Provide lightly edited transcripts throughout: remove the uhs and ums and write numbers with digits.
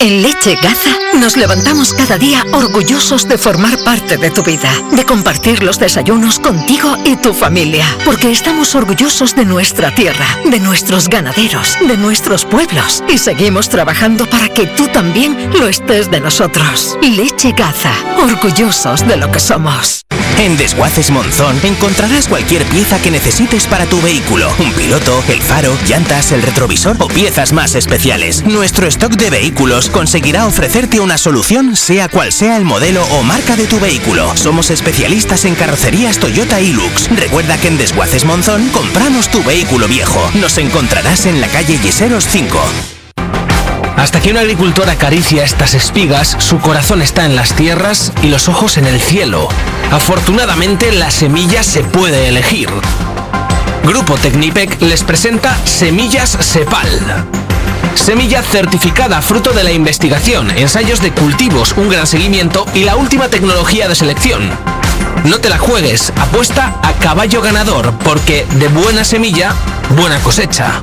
En Leche Gaza nos levantamos cada día orgullosos de formar parte de tu vida, de compartir los desayunos contigo y tu familia, porque estamos orgullosos de nuestra tierra, de nuestros ganaderos, de nuestros pueblos y seguimos trabajando para que tú también lo estés de nosotros. Leche Gaza, orgullosos de lo que somos. En Desguaces Monzón encontrarás cualquier pieza que necesites para tu vehículo. Un piloto, el faro, llantas, el retrovisor o piezas más especiales. Nuestro stock de vehículos conseguirá ofrecerte una solución sea cual sea el modelo o marca de tu vehículo. Somos especialistas en carrocerías Toyota Hilux. Recuerda que en Desguaces Monzón compramos tu vehículo viejo. Nos encontrarás en la calle Yeseros 5. Hasta que un agricultor acaricia estas espigas, su corazón está en las tierras y los ojos en el cielo. Afortunadamente, la semilla se puede elegir. Grupo Tecnipec les presenta Semillas Sepal. Semilla certificada fruto de la investigación, ensayos de cultivos, un gran seguimiento y la última tecnología de selección. No te la juegues, apuesta a caballo ganador, porque de buena semilla, buena cosecha.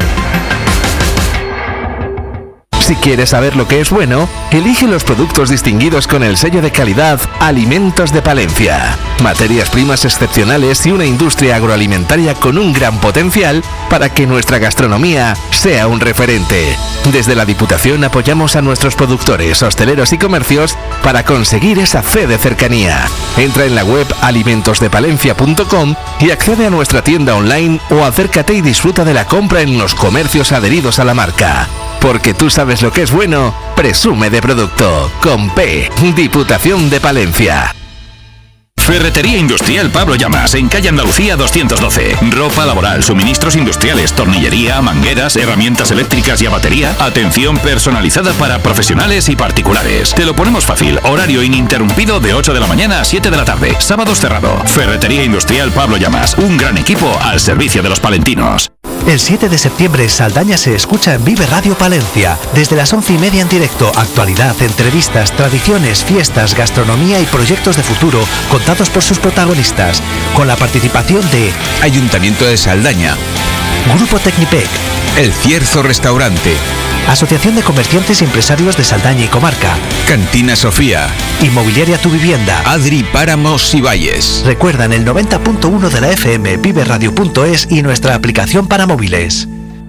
Si quieres saber lo que es bueno, elige los productos distinguidos con el sello de calidad Alimentos de Palencia. Materias primas excepcionales y una industria agroalimentaria con un gran potencial para que nuestra gastronomía sea un referente. Desde la Diputación apoyamos a nuestros productores, hosteleros y comercios para conseguir esa fe de cercanía. Entra en la web alimentosdepalencia.com y accede a nuestra tienda online o acércate y disfruta de la compra en los comercios adheridos a la marca. Porque tú sabes lo que es bueno, presume de producto. Con P, Diputación de Palencia. Ferretería Industrial Pablo Llamas, en calle Andalucía 212. Ropa laboral, suministros industriales, tornillería, mangueras, herramientas eléctricas y a batería. Atención personalizada para profesionales y particulares. Te lo ponemos fácil. Horario ininterrumpido de 8 de la mañana a 7 de la tarde. Sábados cerrado. Ferretería Industrial Pablo Llamas. Un gran equipo al servicio de los palentinos. El 7 de septiembre Saldaña se escucha en Vive Radio Palencia. Desde las 11:30 en directo, actualidad, entrevistas, tradiciones, fiestas, gastronomía y proyectos de futuro contados por sus protagonistas. Con la participación de Ayuntamiento de Saldaña, Grupo Tecnipec, El Cierzo Restaurante, Asociación de Comerciantes y Empresarios de Saldaña y Comarca, Cantina Sofía, Inmobiliaria Tu Vivienda, Adri Páramos y Valles. Recuerda en el 90.1 de la FM, viveradio.es y nuestra aplicación para móviles.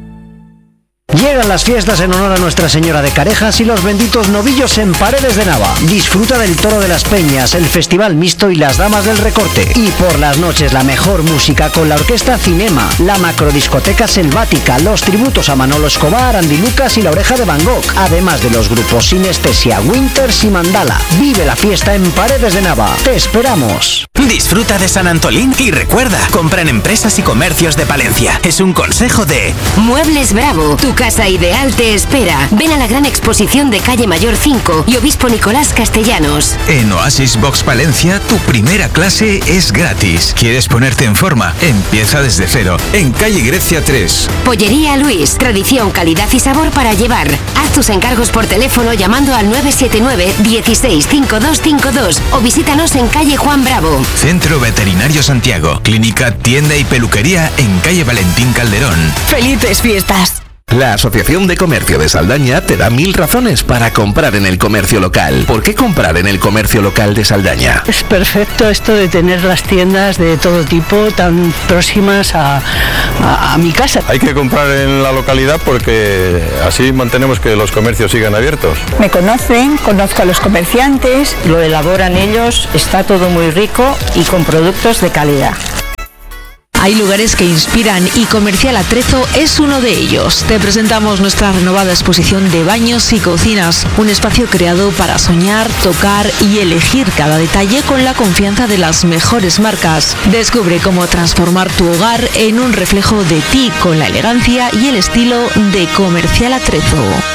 Llegan las fiestas en honor a Nuestra Señora de Carejas y los benditos novillos en Paredes de Nava. Disfruta del Toro de las Peñas, el Festival Mixto y las Damas del Recorte. Y por las noches la mejor música con la Orquesta Cinema, la Macrodiscoteca Selvática, los tributos a Manolo Escobar, Andy Lucas y La Oreja de Van Gogh. Además de los grupos Sinestesia, Winters y Mandala. Vive la fiesta en Paredes de Nava. ¡Te esperamos! Disfruta de San Antolín y recuerda, compra en empresas y comercios de Palencia. Es un consejo de Muebles Bravo, tu casa ideal te espera. Ven a la gran exposición de Calle Mayor 5 y Obispo Nicolás Castellanos. En Oasis Box Palencia, tu primera clase es gratis. ¿Quieres ponerte en forma? Empieza desde cero. En Calle Grecia 3. Pollería Luis, tradición, calidad y sabor para llevar. Haz tus encargos por teléfono llamando al 979 16 5252 o visítanos en Calle Juan Bravo. Centro Veterinario Santiago, clínica, tienda y peluquería en Calle Valentín Calderón. ¡Felices fiestas! La Asociación de Comercio de Saldaña te da 1000 razones para comprar en el comercio local. ¿Por qué comprar en el comercio local de Saldaña? Es perfecto esto de tener las tiendas de todo tipo tan próximas a mi casa. Hay que comprar en la localidad porque así mantenemos que los comercios sigan abiertos. Me conocen, conozco a los comerciantes, lo elaboran ellos, está todo muy rico y con productos de calidad. Hay lugares que inspiran y Comercial Atrezo es uno de ellos. Te presentamos nuestra renovada exposición de baños y cocinas, un espacio creado para soñar, tocar y elegir cada detalle con la confianza de las mejores marcas. Descubre cómo transformar tu hogar en un reflejo de ti con la elegancia y el estilo de Comercial Atrezo.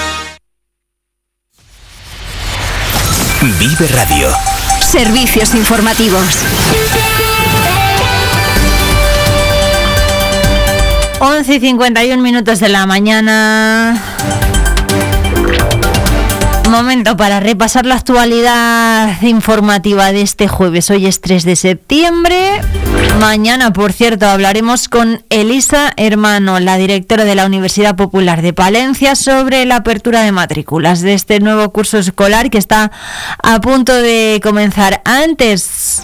Vive Radio. Servicios informativos. 11:51 de la mañana. Momento para repasar la actualidad informativa de este jueves. Hoy es 3 de septiembre. Mañana, por cierto, hablaremos con Elisa Hermano, la directora de la Universidad Popular de Palencia, sobre la apertura de matrículas de este nuevo curso escolar que está a punto de comenzar. Antes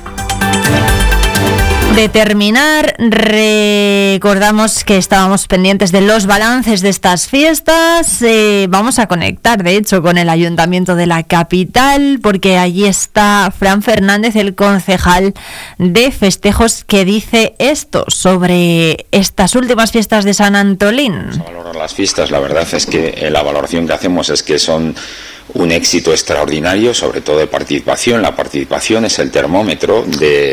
de terminar, recordamos que estábamos pendientes de los balances de estas fiestas. Vamos a conectar, de hecho, con el Ayuntamiento de la capital, porque allí está Fran Fernández, el concejal de festejos, que dice esto sobre estas últimas fiestas de San Antolín. Vamos a valorar las fiestas. La verdad es que la valoración que hacemos es que son un éxito extraordinario, sobre todo de participación. La participación es el termómetro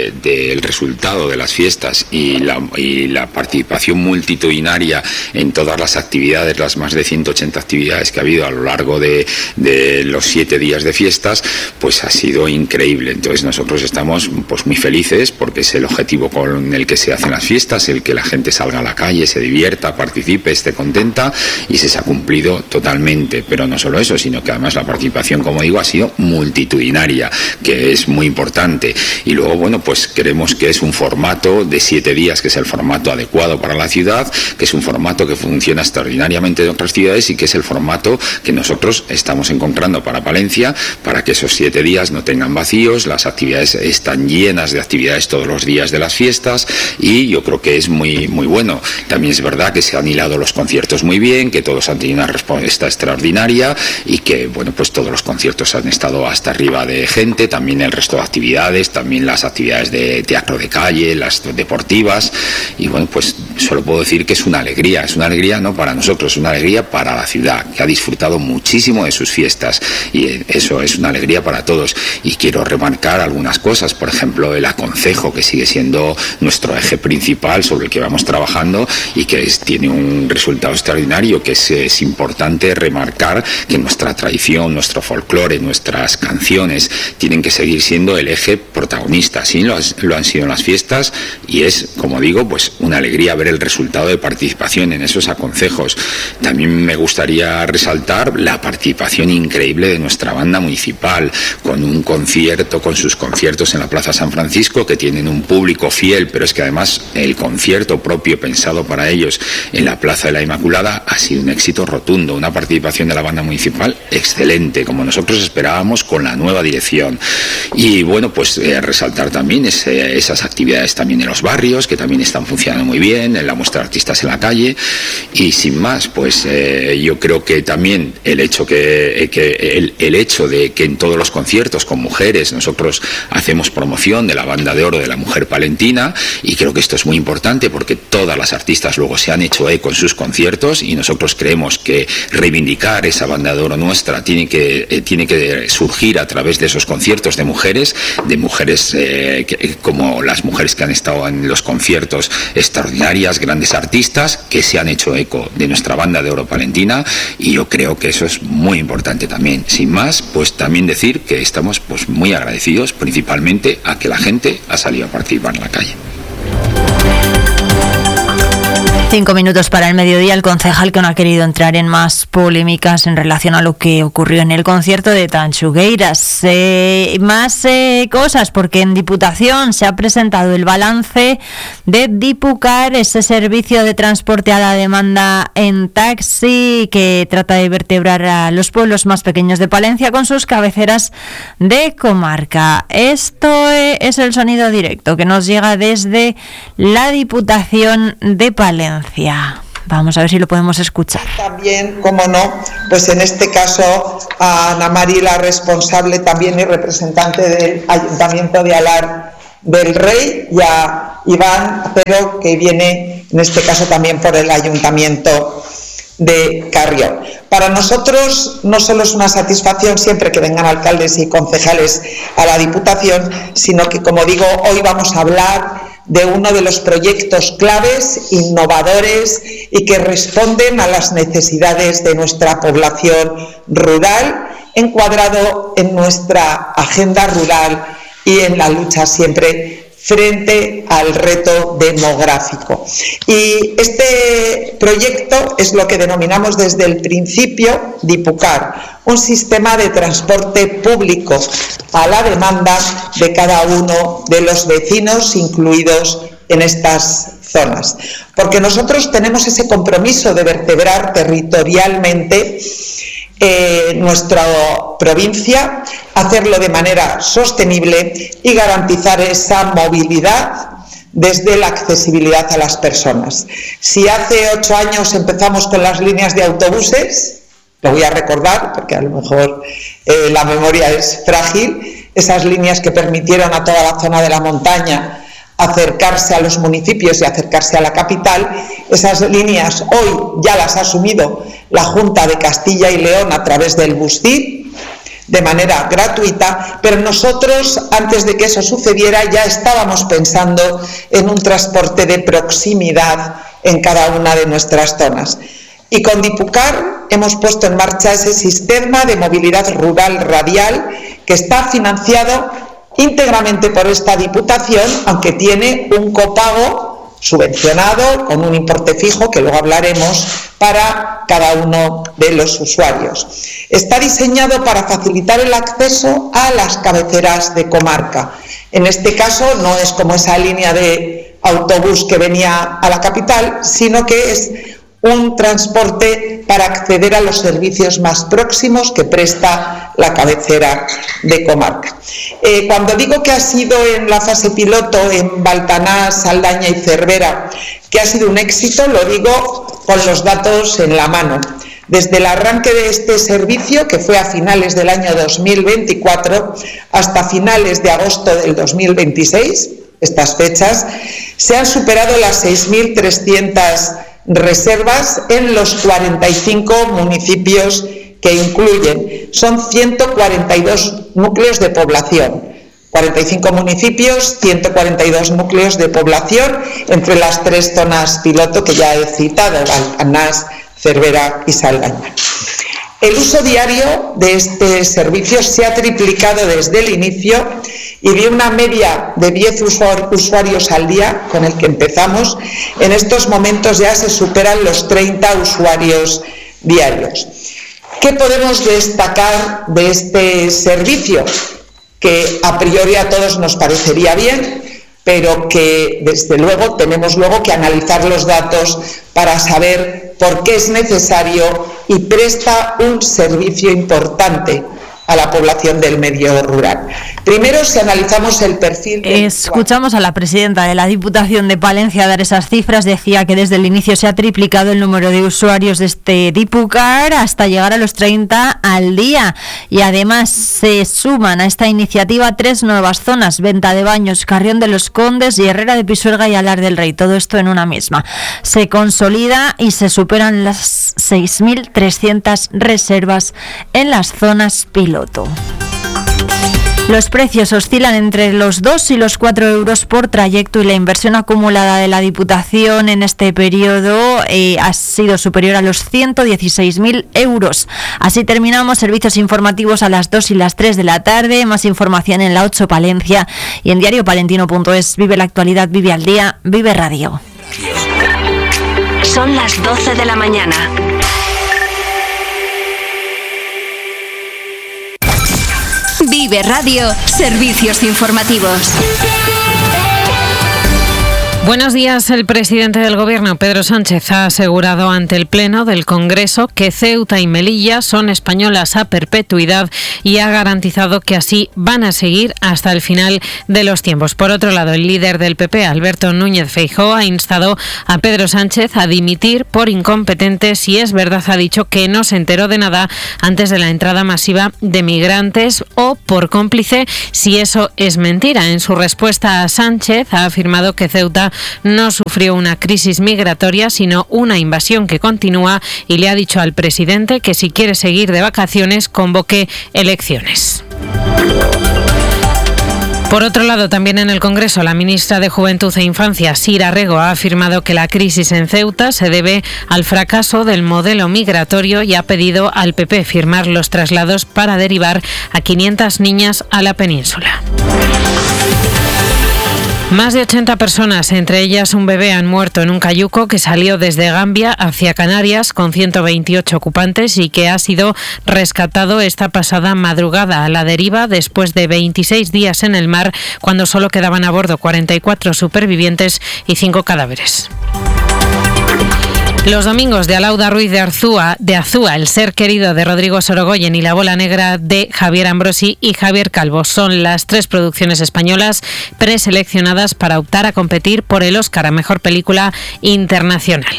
del resultado de las fiestas, y la participación multitudinaria en todas las actividades, las más de 180 actividades que ha habido a lo largo de los 7 días de fiestas, pues ha sido increíble. Entonces nosotros estamos pues muy felices, porque es el objetivo con el que se hacen las fiestas, el que la gente salga a la calle, se divierta, participe, esté contenta, y se ha cumplido totalmente. Pero no solo eso, sino que además la participación, como digo, ha sido multitudinaria, que es muy importante. Y luego, bueno, pues creemos que es un formato de 7 días, que es el formato adecuado para la ciudad, que es un formato que funciona extraordinariamente en otras ciudades, y que es el formato que nosotros estamos encontrando para Palencia, para que esos 7 días no tengan vacíos. Las actividades están llenas de actividades todos los días de las fiestas, y yo creo que es muy, muy bueno. También es verdad que se han hilado los conciertos muy bien, que todos han tenido una respuesta extraordinaria, y que, bueno, pues todos los conciertos han estado hasta arriba de gente, también el resto de actividades, también las actividades de teatro de calle, las deportivas, y bueno, pues solo puedo decir que es una alegría no para nosotros, es una alegría para la ciudad, que ha disfrutado muchísimo de sus fiestas, y eso es una alegría para todos. Y quiero remarcar algunas cosas, por ejemplo, el aconcejo, que sigue siendo nuestro eje principal sobre el que vamos trabajando, y que tiene un resultado extraordinario, que es importante remarcar que nuestra tradición, nuestro folclore, nuestras canciones tienen que seguir siendo el eje protagonista. Sí, lo han sido en las fiestas, y es, como digo, pues una alegría ver el resultado de participación en esos aconcejos. También me gustaría resaltar la participación increíble de nuestra banda municipal, con un concierto, con sus conciertos en la Plaza San Francisco, que tienen un público fiel, pero es que además el concierto propio pensado para ellos en la Plaza de la Inmaculada ha sido un éxito rotundo, una participación de la banda municipal excelente, como nosotros esperábamos, con la nueva dirección. Y bueno, pues resaltar también esas actividades también en los barrios, que también están funcionando muy bien, en la muestra de artistas en la calle. Y sin más, pues yo creo que también el hecho de que en todos los conciertos con mujeres nosotros hacemos promoción de la banda de oro de la mujer palentina, y creo que esto es muy importante, porque todas las artistas luego se han hecho eco en sus conciertos, y nosotros creemos que reivindicar esa banda de oro nuestra tiene que surgir a través de esos conciertos de mujeres como las mujeres que han estado en los conciertos, extraordinarias, grandes artistas que se han hecho eco de nuestra banda de oro palentina, y yo creo que eso es muy importante también. Sin más, pues también decir que estamos pues muy agradecidos principalmente a que la gente ha salido a participar en la calle. 5 minutos para el mediodía. El concejal, que no ha querido entrar en más polémicas en relación a lo que ocurrió en el concierto de Tanchugueiras. Más cosas, porque en Diputación se ha presentado el balance de Dipucar, ese servicio de transporte a la demanda en taxi que trata de vertebrar a los pueblos más pequeños de Palencia con sus cabeceras de comarca. Esto es el sonido directo que nos llega desde la Diputación de Palencia. Vamos a ver si lo podemos escuchar. También, como no, pues en este caso a Ana Mari, la responsable también y representante del Ayuntamiento de Alar del Rey, y a Iván, pero que viene en este caso también por el Ayuntamiento de Carrión. Para nosotros no solo es una satisfacción siempre que vengan alcaldes y concejales a la Diputación, sino que, como digo, hoy vamos a hablar de uno de los proyectos claves, innovadores y que responden a las necesidades de nuestra población rural, encuadrado en nuestra agenda rural y en la lucha siempre frente al reto demográfico. Y este proyecto es lo que denominamos desde el principio DIPUCAR, un sistema de transporte público a la demanda de cada uno de los vecinos incluidos en estas zonas. Porque nosotros tenemos ese compromiso de vertebrar territorialmente nuestra provincia, hacerlo de manera sostenible y garantizar esa movilidad desde la accesibilidad a las personas. Si hace 8 años empezamos con las líneas de autobuses, lo voy a recordar porque a lo mejor la memoria es frágil, esas líneas que permitieron a toda la zona de la montaña acercarse a los municipios y acercarse a la capital, esas líneas hoy ya las ha asumido la Junta de Castilla y León a través del Busdir de manera gratuita, pero nosotros, antes de que eso sucediera, ya estábamos pensando en un transporte de proximidad en cada una de nuestras zonas. Y con DIPUCAR hemos puesto en marcha ese sistema de movilidad rural radial que está financiado íntegramente por esta Diputación, aunque tiene un copago subvencionado con un importe fijo, que luego hablaremos, para cada uno de los usuarios. Está diseñado para facilitar el acceso a las cabeceras de comarca. En este caso no es como esa línea de autobús que venía a la capital, sino que es un transporte para acceder a los servicios más próximos que presta la cabecera de comarca. Cuando digo que ha sido en la fase piloto en Baltaná, Saldaña y Cervera, que ha sido un éxito, lo digo con los datos en la mano. Desde el arranque de este servicio, que fue a finales del año 2024, hasta finales de agosto del 2026, estas fechas, se han superado las 6.300 reservas en los 45 municipios que incluyen. Son 142 núcleos de población. 45 municipios, 142 núcleos de población entre las 3 zonas piloto que ya he citado, Baltanás, Cervera y Saldaña. El uso diario de este servicio se ha triplicado desde el inicio y de una media de 10 usuarios al día, con el que empezamos, en estos momentos ya se superan los 30 usuarios diarios. ¿Qué podemos destacar de este servicio? Que a priori a todos nos parecería bien, pero que desde luego tenemos luego que analizar los datos para saber por qué es necesario y presta un servicio importante a la población del medio rural. Primero, si analizamos el perfil... Escuchamos a la presidenta de la Diputación de Palencia dar esas cifras. Decía que desde el inicio se ha triplicado el número de usuarios de este DIPUCAR hasta llegar a los 30 al día. Y además se suman a esta iniciativa 3 nuevas zonas: Venta de Baños, Carrión de los Condes y Herrera de Pisuerga y Alar del Rey. Todo esto en una misma. Se consolida y se superan las 6.300 reservas en las zonas piloto. Los precios oscilan entre los 2 y los 4 euros por trayecto y la inversión acumulada de la Diputación en este periodo ha sido superior a los 116.000 euros. Así terminamos. Servicios informativos a las 2 y las 3 de la tarde. Más información en la 8 Palencia y en diariopalentino.es. Vive la actualidad, vive al día, vive radio. Son las 12 de la mañana. Vive Radio, servicios informativos. Buenos días. El presidente del Gobierno, Pedro Sánchez, ha asegurado ante el Pleno del Congreso que Ceuta y Melilla son españolas a perpetuidad y ha garantizado que así van a seguir hasta el final de los tiempos. Por otro lado, el líder del PP, Alberto Núñez Feijóo, ha instado a Pedro Sánchez a dimitir por incompetente. Si es verdad, ha dicho que no se enteró de nada antes de la entrada masiva de migrantes, o por cómplice si eso es mentira. En su respuesta a Sánchez ha afirmado que Ceuta no sufrió una crisis migratoria, sino una invasión que continúa, y le ha dicho al presidente que si quiere seguir de vacaciones, convoque elecciones. Por otro lado, también en el Congreso, la ministra de Juventud e Infancia, Sira Rego, ha afirmado que la crisis en Ceuta se debe al fracaso del modelo migratorio y ha pedido al PP firmar los traslados para derivar a 500 niñas a la península. Más de 80 personas, entre ellas un bebé, han muerto en un cayuco que salió desde Gambia hacia Canarias con 128 ocupantes y que ha sido rescatado esta pasada madrugada a la deriva después de 26 días en el mar, cuando solo quedaban a bordo 44 supervivientes y 5 cadáveres. Los domingos de Alauda Ruiz de Azúa, El ser querido de Rodrigo Sorogoyen y La bola negra de Javier Ambrosi y Javier Calvo son las 3 producciones españolas preseleccionadas para optar a competir por el Oscar a Mejor Película Internacional.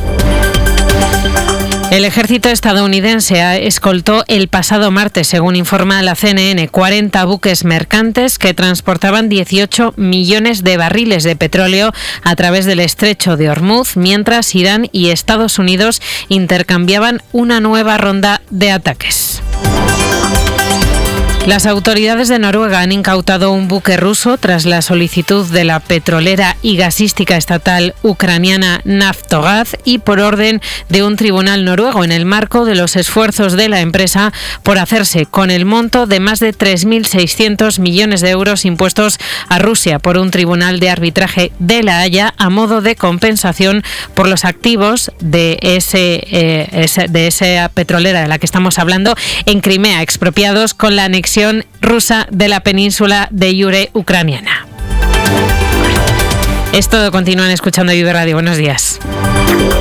El ejército estadounidense escoltó el pasado martes, según informa la CNN, 40 buques mercantes que transportaban 18 millones de barriles de petróleo a través del estrecho de Hormuz, mientras Irán y Estados Unidos intercambiaban una nueva ronda de ataques. Las autoridades de Noruega han incautado un buque ruso tras la solicitud de la petrolera y gasística estatal ucraniana Naftogaz y por orden de un tribunal noruego en el marco de los esfuerzos de la empresa por hacerse con el monto de más de 3.600 millones de euros impuestos a Rusia por un tribunal de arbitraje de La Haya a modo de compensación por los activos de esa petrolera de la que estamos hablando en Crimea, expropiados con la anexión rusa de la península de iure ucraniana. Es todo, continúan escuchando Vive Radio. Buenos días.